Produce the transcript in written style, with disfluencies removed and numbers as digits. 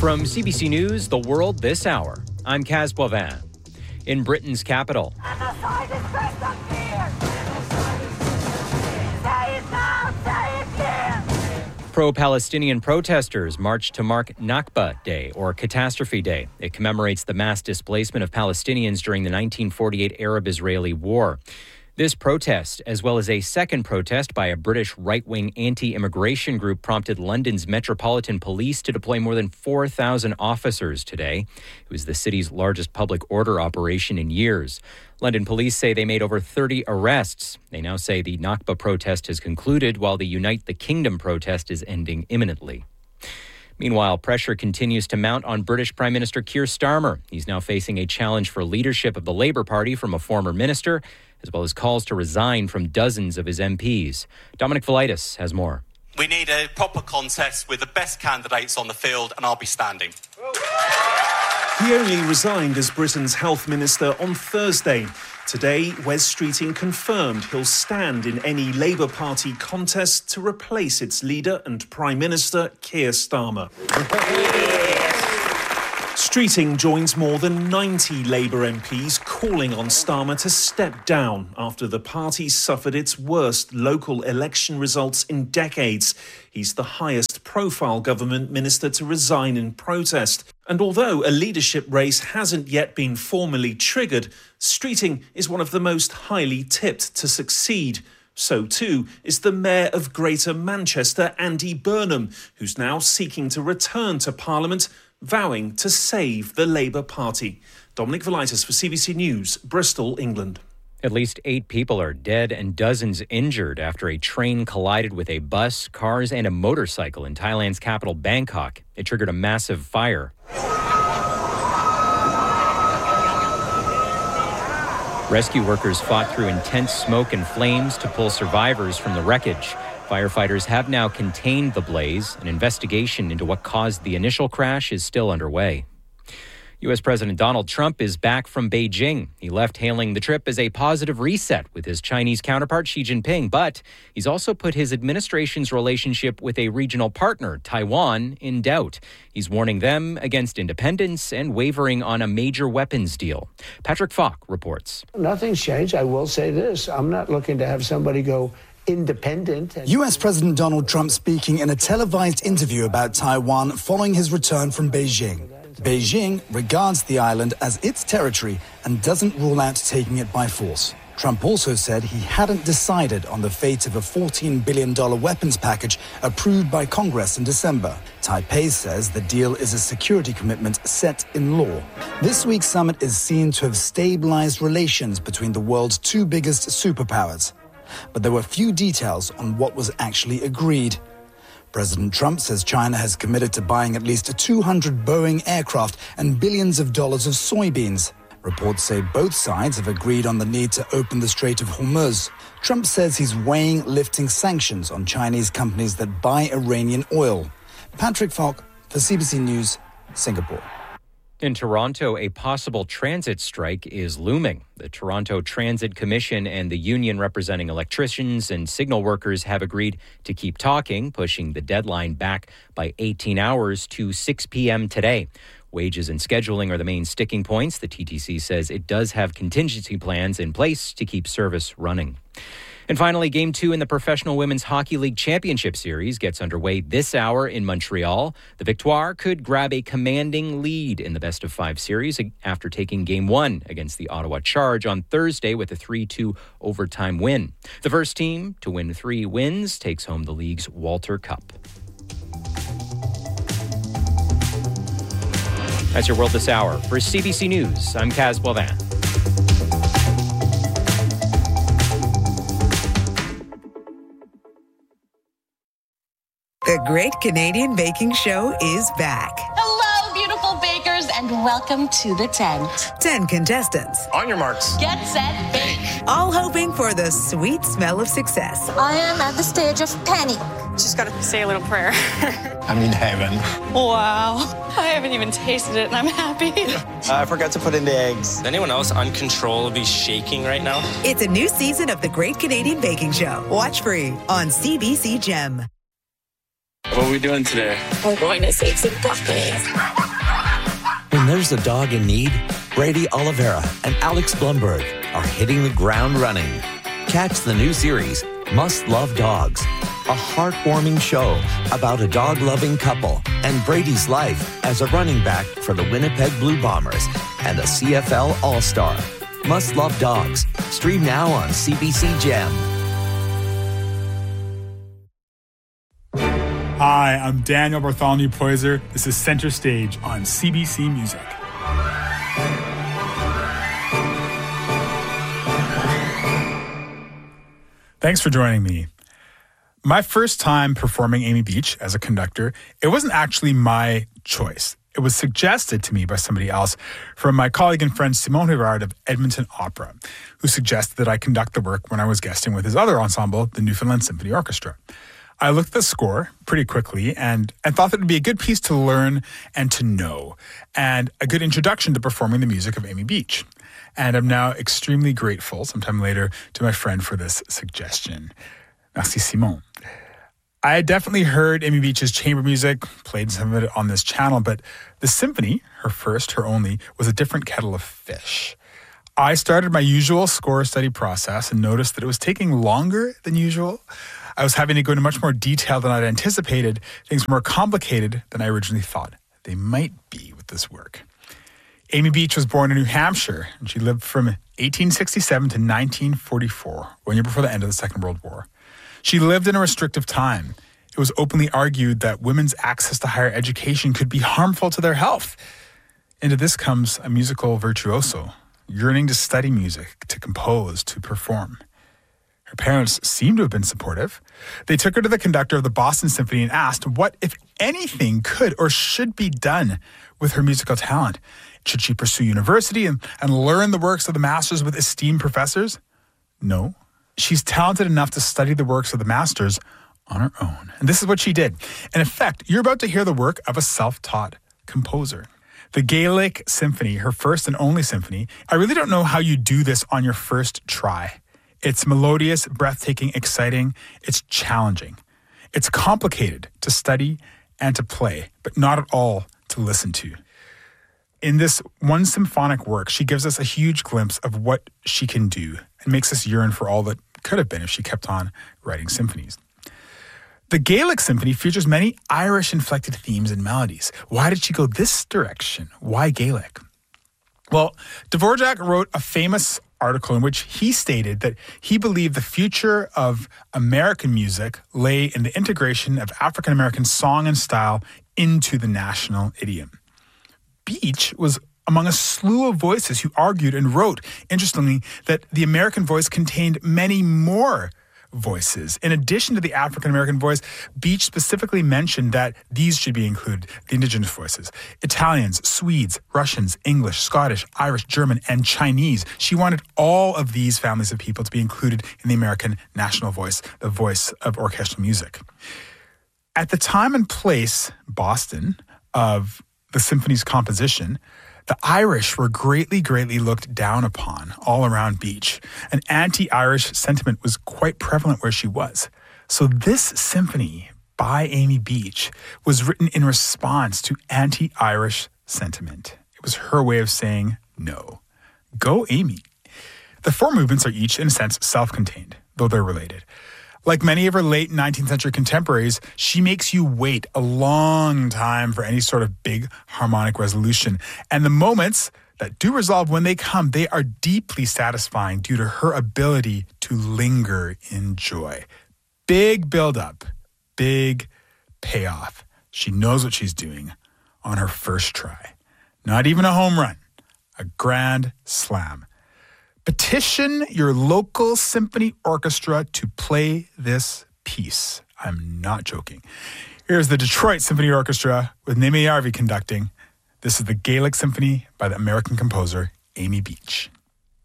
From CBC News, The World This Hour, I'm Kaz Boivin. In Britain's capital, pro-Palestinian protesters marched to mark Nakba Day, or Catastrophe Day. It commemorates the mass displacement of Palestinians during the 1948 Arab-Israeli War. This protest, as well as a second protest by a British right-wing anti-immigration group, prompted London's Metropolitan Police to deploy more than 4,000 officers today. It was the city's largest public order operation in years. London police say they made over 30 arrests. They now say the Nakba protest has concluded, while the Unite the Kingdom protest is ending imminently. Meanwhile, pressure continues to mount on British Prime Minister Keir Starmer. He's now facing a challenge for leadership of the Labour Party from a former minister, as well as calls to resign from dozens of his MPs. Dominic Velitis has more. We need a proper contest with the best candidates on the field, and I'll be standing. He only resigned as Britain's health minister on Thursday. Today, Wes Streeting confirmed he'll stand in any Labour Party contest to replace its leader and Prime Minister, Keir Starmer. Streeting joins more than 90 Labour MPs calling on Starmer to step down after the party suffered its worst local election results in decades. He's the highest profile government minister to resign in protest. And although a leadership race hasn't yet been formally triggered, Streeting is one of the most highly tipped to succeed. So too is the Mayor of Greater Manchester, Andy Burnham, who's now seeking to return to Parliament, vowing to save the Labour Party. Dominic Velitis for CBC News, Bristol, England. At least 8 people are dead and dozens injured after a train collided with a bus, cars, and a motorcycle in Thailand's capital, Bangkok. It triggered a massive fire. Rescue workers fought through intense smoke and flames to pull survivors from the wreckage. Firefighters have now contained the blaze. An investigation into what caused the initial crash is still underway. U.S. President Donald Trump is back from Beijing. He left hailing the trip as a positive reset with his Chinese counterpart Xi Jinping, but he's also put his administration's relationship with a regional partner, Taiwan, in doubt. He's warning them against independence and wavering on a major weapons deal. Patrick Falk reports. Nothing's changed. I will say this. I'm not looking to have somebody go independent. U.S. President Donald Trump speaking in a televised interview about Taiwan following his return from Beijing. Beijing regards the island as its territory and doesn't rule out taking it by force. Trump also said he hadn't decided on the fate of a $14 billion weapons package approved by Congress in December. Taipei says the deal is a security commitment set in law. This week's summit is seen to have stabilized relations between the world's 2 biggest superpowers. But there were few details on what was actually agreed. President Trump says China has committed to buying at least 200 Boeing aircraft and billions of dollars of soybeans. Reports say both sides have agreed on the need to open the Strait of Hormuz. Trump says he's weighing lifting sanctions on Chinese companies that buy Iranian oil. Patrick Falk for CBC News, Singapore. In Toronto, a possible transit strike is looming. The Toronto Transit Commission and the union representing electricians and signal workers have agreed to keep talking, pushing the deadline back by 18 hours to 6 p.m. today. Wages and scheduling are the main sticking points. The TTC says it does have contingency plans in place to keep service running. And finally, Game 2 in the Professional Women's Hockey League Championship Series gets underway this hour in Montreal. The Victoire could grab a commanding lead in the best-of-5 series after taking Game 1 against the Ottawa Charge on Thursday with a 3-2 overtime win. The first team to win 3 wins takes home the league's Walter Cup. That's your World This Hour. For CBC News, I'm Kaz Boivin. The Great Canadian Baking Show is back. Hello, beautiful bakers, and welcome to the tent. 10 contestants. On your marks. Get set, bake. All hoping for the sweet smell of success. I am at the stage of panic. Just got to say a little prayer. I'm in heaven. Wow. I haven't even tasted it, and I'm happy. I forgot to put in the eggs. Is anyone else uncontrollably shaking right now? It's a new season of The Great Canadian Baking Show. Watch free on CBC Gem. What are we doing today? We're going to save some puppies. When there's a dog in need, Brady Oliveira and Alex Blumberg are hitting the ground running. Catch the new series, Must Love Dogs, a heartwarming show about a dog-loving couple and Brady's life as a running back for the Winnipeg Blue Bombers and a CFL All-Star. Must Love Dogs. Stream now on CBC Gem. Hi, I'm Daniel Bartholomew Poyser. This is Center Stage on CBC Music. Thanks for joining me. My first time performing Amy Beach as a conductor, it wasn't actually my choice. It was suggested to me by somebody else, from my colleague and friend Simon Rivard of Edmonton Opera, who suggested that I conduct the work when I was guesting with his other ensemble, the Newfoundland Symphony Orchestra. I looked at the score pretty quickly and thought that it would be a good piece to learn and to know, and a good introduction to performing the music of Amy Beach. And I'm now extremely grateful, sometime later, to my friend for this suggestion. Merci, Simon. I had definitely heard Amy Beach's chamber music, played some of it on this channel, but the symphony, her first, her only, was a different kettle of fish. I started my usual score study process and noticed that it was taking longer than usual. I was having to go into much more detail than I'd anticipated. Things were more complicated than I originally thought they might be with this work. Amy Beach was born in New Hampshire, and she lived from 1867 to 1944, 1 year before the end of the Second World War. She lived in a restrictive time. It was openly argued that women's access to higher education could be harmful to their health. Into this comes a musical virtuoso, yearning to study music, to compose, to perform. Her parents seem to have been supportive. They took her to the conductor of the Boston Symphony and asked what, if anything, could or should be done with her musical talent. Should she pursue university and learn the works of the masters with esteemed professors? No. She's talented enough to study the works of the masters on her own. And this is what she did. In effect, you're about to hear the work of a self-taught composer. The Gaelic Symphony, her first and only symphony, I really don't know how you do this on your first try. It's melodious, breathtaking, exciting. It's challenging. It's complicated to study and to play, but not at all to listen to. In this one symphonic work, she gives us a huge glimpse of what she can do and makes us yearn for all that could have been if she kept on writing symphonies. The Gaelic Symphony features many Irish-inflected themes and melodies. Why did she go this direction? Why Gaelic? Well, Dvorak wrote a famous article in which he stated that he believed the future of American music lay in the integration of African-American song and style into the national idiom. Beach was among a slew of voices who argued and wrote, interestingly, that the American voice contained many more voices. In addition to the African-American voice, Beach specifically mentioned that these should be included, the indigenous voices: Italians, Swedes, Russians, English, Scottish, Irish, German, and Chinese. She wanted all of these families of people to be included in the American national voice, the voice of orchestral music. At the time and place, Boston, of the symphony's composition, the Irish were greatly looked down upon all around Beach. An anti-Irish sentiment was quite prevalent where she was. So this symphony by Amy Beach was written in response to anti-Irish sentiment. It was her way of saying no. Go Amy. The four movements are each, in a sense, self-contained, though they're related. Like many of her late 19th century contemporaries, she makes you wait a long time for any sort of big harmonic resolution. And the moments that do resolve, when they come, they are deeply satisfying due to her ability to linger in joy. Big build-up, big payoff. She knows what she's doing on her first try. Not even a home run, a grand slam. Petition your local symphony orchestra to play this piece. I'm not joking. Here's the Detroit Symphony Orchestra with Neme Yarvi conducting. This is the Gaelic Symphony by the American composer Amy Beach.